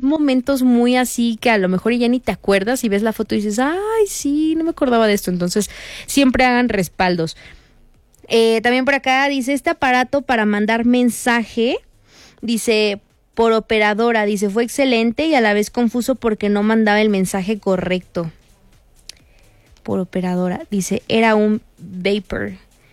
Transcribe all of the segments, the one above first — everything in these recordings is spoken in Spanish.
momentos muy así que a lo mejor ya ni te acuerdas y ves la foto y dices, ay, sí, no me acordaba de esto. Entonces, siempre hagan respaldos. También por acá dice, este aparato para mandar mensaje, dice, por operadora, dice, fue excelente y a la vez confuso porque no mandaba el mensaje correcto. Por operadora, dice, era un Vapor.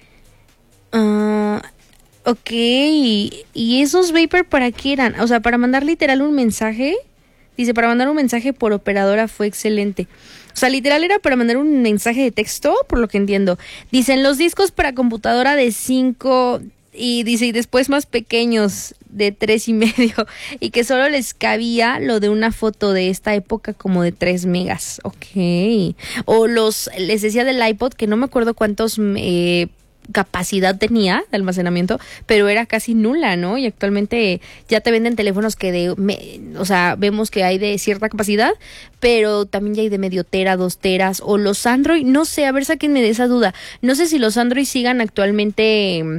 Ok, ¿y esos Vapor para qué eran? O sea, para mandar literal un mensaje. Dice, para mandar un mensaje por operadora fue excelente. O sea, literal era para mandar un mensaje de texto, por lo que entiendo. Dicen, los discos para computadora de 5... Y dice, y después más pequeños, de 3.5, y que solo les cabía lo de una foto de esta época como de 3 megas. Ok. O les decía del iPod, que no me acuerdo cuántos capacidad tenía de almacenamiento, pero era casi nula, ¿no? Y actualmente ya te venden teléfonos que o sea, vemos que hay de cierta capacidad, pero también ya hay de medio tera, 2 teras, o los Android, no sé, a ver, sáquenme de esa duda. No sé si los Android sigan actualmente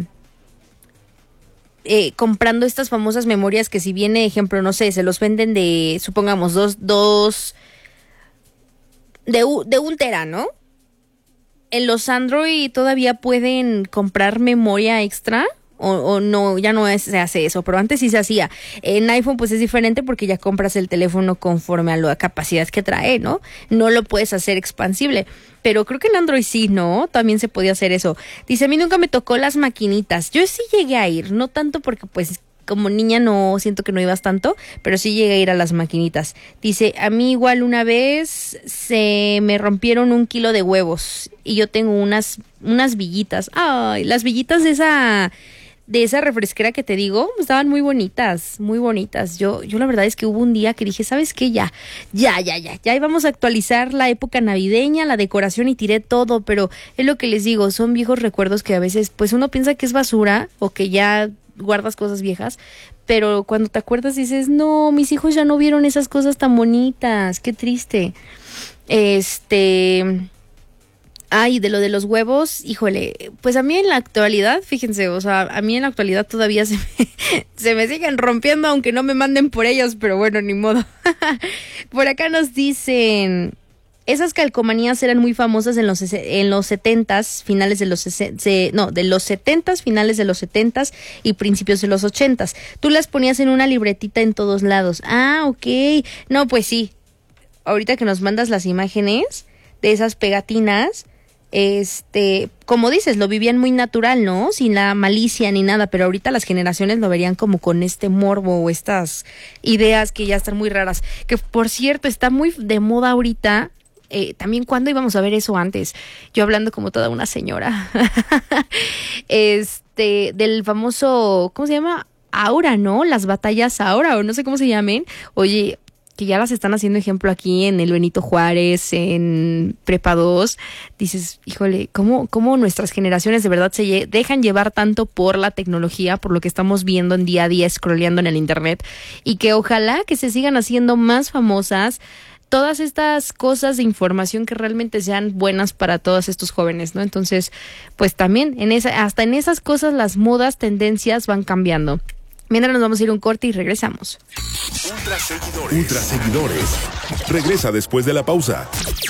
comprando estas famosas memorias que si viene, ejemplo, no sé, se los venden de, supongamos, de 1 tera, ¿no? En los Android todavía pueden comprar memoria extra o no, ya no se hace eso, pero antes sí se hacía. En iPhone pues es diferente porque ya compras el teléfono conforme a la capacidad que trae, ¿no? No lo puedes hacer expansible, pero creo que en Android sí, ¿no? También se podía hacer eso. Dice, a mí nunca me tocó las maquinitas. Yo sí llegué a ir, no tanto porque pues como niña no siento que no ibas tanto, pero sí llegué a ir a las maquinitas. Dice, a mí igual una vez se me rompieron 1 kilo de huevos y yo tengo unas villitas. Ay, las villitas de esa refresquera que te digo, estaban muy bonitas, muy bonitas. Yo la verdad es que hubo un día que dije, ¿sabes qué? Ya íbamos a actualizar la época navideña, la decoración y tiré todo, pero es lo que les digo, son viejos recuerdos que a veces pues uno piensa que es basura o que ya guardas cosas viejas, pero cuando te acuerdas dices, no, mis hijos ya no vieron esas cosas tan bonitas, qué triste. Ay, de lo de los huevos, híjole, pues a mí en la actualidad, fíjense, o sea, a mí en la actualidad todavía se me siguen rompiendo, aunque no me manden por ellos, pero bueno, ni modo. Por acá nos dicen, esas calcomanías eran muy famosas en los 70s, finales de los 60s, de los 70s, finales de los 70s y principios de los 80s. Tú las ponías en una libretita en todos lados. Ah, ok. No, pues sí. Ahorita que nos mandas las imágenes de esas pegatinas, como dices, lo vivían muy natural, ¿no? Sin la malicia ni nada, pero ahorita las generaciones lo verían como con este morbo o estas ideas que ya están muy raras. Que por cierto, está muy de moda ahorita. También, ¿cuándo íbamos a ver eso antes? Yo hablando como toda una señora. Del famoso, ¿cómo se llama? Aura, ¿no? Las batallas Aura, o no sé cómo se llamen. Oye, que ya las están haciendo ejemplo aquí en el Benito Juárez, en Prepa 2, dices, híjole, ¿cómo nuestras generaciones de verdad se dejan llevar tanto por la tecnología, por lo que estamos viendo en día a día, scrolleando en el internet, y que ojalá que se sigan haciendo más famosas todas estas cosas de información que realmente sean buenas para todos estos jóvenes, ¿no? Entonces, pues también hasta en esas cosas las modas, tendencias van cambiando. Mientras nos vamos a ir un corte y regresamos. Ultra seguidores. Regresa después de la pausa.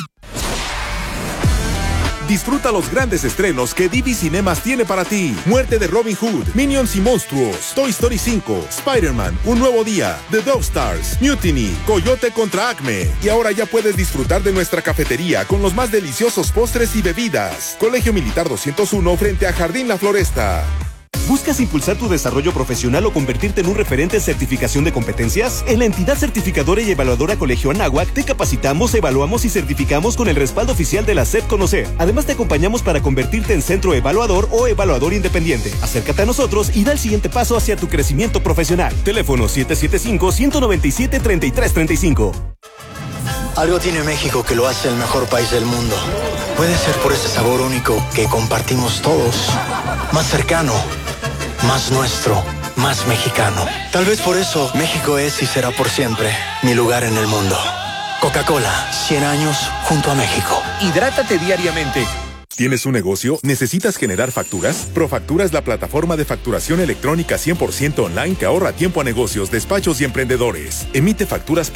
Disfruta los grandes estrenos que Divi Cinemas tiene para ti. Muerte de Robin Hood, Minions y Monstruos, Toy Story 5, Spider-Man, Un Nuevo Día, The Dog Stars, Mutiny, Coyote contra Acme. Y ahora ya puedes disfrutar de nuestra cafetería con los más deliciosos postres y bebidas. Colegio Militar 201 frente a Jardín La Floresta. ¿Buscas impulsar tu desarrollo profesional o convertirte en un referente en certificación de competencias? En la entidad certificadora y evaluadora Colegio Anáhuac te capacitamos, evaluamos y certificamos con el respaldo oficial de la SEP Conocer. Además te acompañamos para convertirte en centro evaluador o evaluador independiente. Acércate a nosotros y da el siguiente paso hacia tu crecimiento profesional. Teléfono 775-197-3335. Algo tiene México que lo hace el mejor país del mundo. Puede ser por ese sabor único que compartimos todos. Más cercano, más nuestro, más mexicano. Tal vez por eso México es y será por siempre mi lugar en el mundo. Coca-Cola, 100 años junto a México. Hidrátate diariamente. ¿Tienes un negocio? ¿Necesitas generar facturas? Profactura es la plataforma de facturación electrónica 100% online que ahorra tiempo a negocios, despachos y emprendedores. Emite facturas